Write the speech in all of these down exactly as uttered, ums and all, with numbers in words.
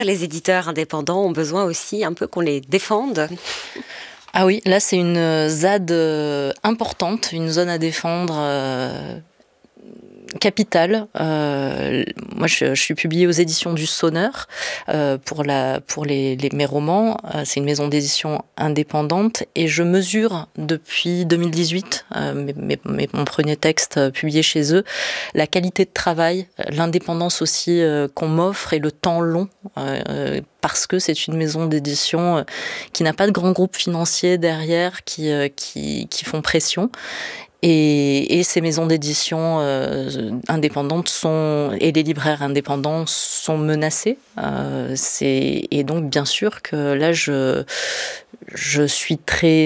Les éditeurs indépendants ont besoin aussi un peu qu'on les défende. Ah oui, là c'est une Z A D euh, importante, une zone à défendre euh, capitale. Euh, moi je, je suis publiée aux éditions du Sonneur euh, pour, la, pour les, les, mes romans. Euh, c'est une maison d'édition indépendante et je mesure depuis deux mille dix-huit, euh, mes, mes, mes, mon premier texte euh, publié chez eux, la qualité de travail, l'indépendance aussi euh, qu'on m'offre et le temps long. Euh, parce que c'est une maison d'édition qui n'a pas de grand groupe financier derrière qui, qui, qui font pression. Et, et ces maisons d'édition euh, indépendantes sont, et les libraires indépendants sont menacés. Euh, c'est, et donc, bien sûr que là, je, je suis très...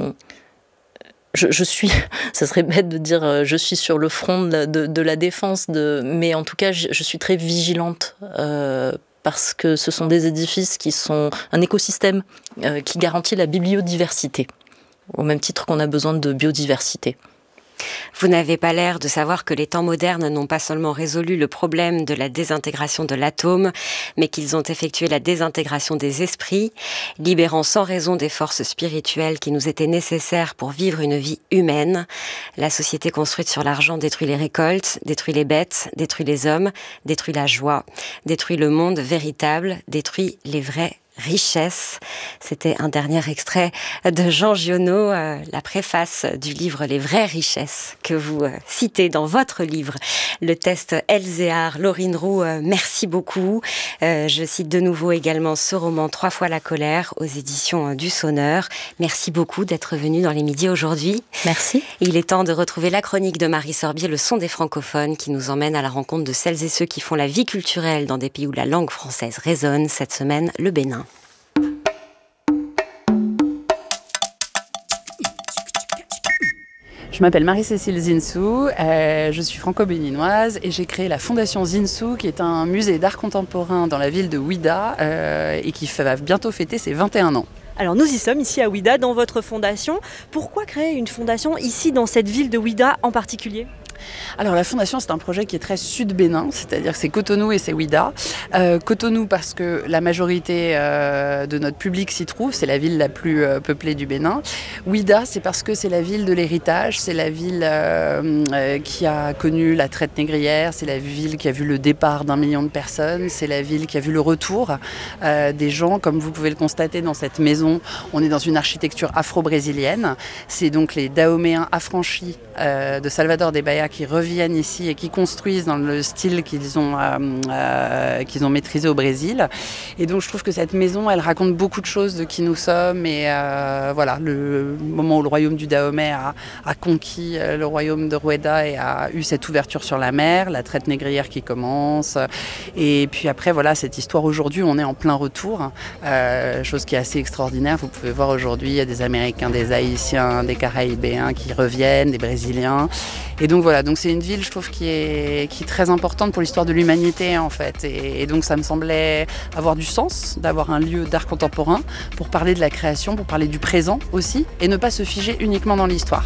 Je, je suis, ça serait bête de dire je suis sur le front de, de, de la défense, de, mais en tout cas, je, je suis très vigilante euh, parce que ce sont des édifices qui sont un écosystème euh, qui garantit la biodiversité, au même titre qu'on a besoin de biodiversité. Vous n'avez pas l'air de savoir que les temps modernes n'ont pas seulement résolu le problème de la désintégration de l'atome, mais qu'ils ont effectué la désintégration des esprits, libérant sans raison des forces spirituelles qui nous étaient nécessaires pour vivre une vie humaine. La société construite sur l'argent détruit les récoltes, détruit les bêtes, détruit les hommes, détruit la joie, détruit le monde véritable, détruit les vrais richesse. C'était un dernier extrait de Jean Giono, euh, la préface du livre Les vraies richesses que vous euh, citez dans votre livre. Le test Elzéar, Laurine Roux, euh, merci beaucoup. Euh, je cite de nouveau également ce roman Trois fois la colère aux éditions euh, du Sonneur. Merci beaucoup d'être venu dans les midis aujourd'hui. Merci. Il est temps de retrouver la chronique de Marie Sorbier, le son des francophones, qui nous emmène à la rencontre de celles et ceux qui font la vie culturelle dans des pays où la langue française résonne. Cette semaine, le Bénin. Je m'appelle Marie-Cécile Zinsou, euh, je suis franco-béninoise et j'ai créé la Fondation Zinsou qui est un musée d'art contemporain dans la ville de Ouidah euh, et qui va bientôt fêter ses vingt et un ans. Alors nous y sommes, ici à Ouidah, dans votre fondation. Pourquoi créer une fondation ici dans cette ville de Ouidah en particulier ? Alors la fondation, c'est un projet qui est très sud-bénin, c'est-à-dire que c'est Cotonou et c'est Ouidah. Euh, Cotonou parce que la majorité euh, de notre public s'y trouve, c'est la ville la plus euh, peuplée du Bénin. Ouidah, c'est parce que c'est la ville de l'héritage, c'est la ville euh, euh, qui a connu la traite négrière, c'est la ville qui a vu le départ d'un million de personnes, c'est la ville qui a vu le retour euh, des gens, comme vous pouvez le constater dans cette maison. On est dans une architecture afro-brésilienne, c'est donc les Dahoméens affranchis euh, de Salvador de Bahia qui reviennent ici et qui construisent dans le style qu'ils ont, euh, euh, qu'ils ont maîtrisé au Brésil. Et donc je trouve que cette maison, elle raconte beaucoup de choses de qui nous sommes. Et euh, voilà, le moment où le royaume du Dahomey a, a conquis le royaume de Rueda et a eu cette ouverture sur la mer, la traite négrière qui commence. Et puis après, voilà, cette histoire aujourd'hui, on est en plein retour. Euh, chose qui est assez extraordinaire. Vous pouvez voir aujourd'hui, il y a des Américains, des Haïtiens, des Caraïbéens qui reviennent, des Brésiliens. Et donc voilà, donc c'est une ville, je trouve, qui est, qui est très importante pour l'histoire de l'humanité, en fait. Et, et donc ça me semblait avoir du sens d'avoir un lieu d'art contemporain pour parler de la création, pour parler du présent aussi, et ne pas se figer uniquement dans l'histoire.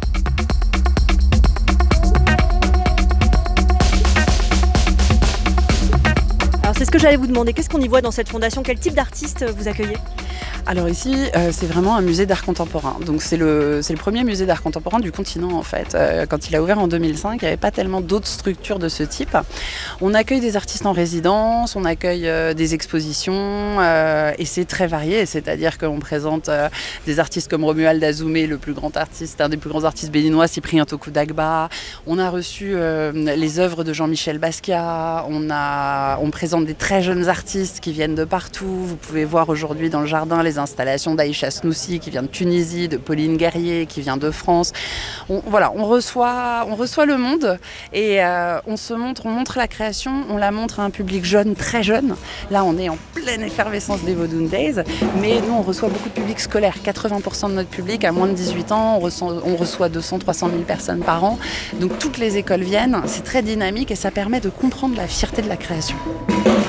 Alors c'est ce que j'allais vous demander, qu'est-ce qu'on y voit dans cette fondation ? Quel type d'artistes vous accueillez ? Alors ici, euh, c'est vraiment un musée d'art contemporain. Donc c'est le, c'est le premier musée d'art contemporain du continent en fait. Euh, quand il a ouvert en deux mille cinq, il n'y avait pas tellement d'autres structures de ce type. On accueille des artistes en résidence, on accueille euh, des expositions euh, et c'est très varié. C'est-à-dire qu'on présente euh, des artistes comme Romuald Azoumé, le plus grand artiste, un des plus grands artistes béninois, Cyprien Toku Dagba. On a reçu euh, les œuvres de Jean-Michel Basquiat. On, a, on présente des très jeunes artistes qui viennent de partout. Vous pouvez voir aujourd'hui dans le jardin les installations d'Aïcha Snoussi qui vient de Tunisie, de Pauline Guerrier qui vient de France. On, voilà, on reçoit, on reçoit le monde et euh, on se montre, on montre la création, on la montre à un public jeune, très jeune. Là, on est en pleine effervescence des Vodun Days, mais nous, on reçoit beaucoup de public scolaire. quatre-vingts pour cent de notre public a moins de dix-huit ans, on reçoit, on reçoit deux cents à trois cent mille personnes par an. Donc toutes les écoles viennent, c'est très dynamique et ça permet de comprendre la fierté de la création.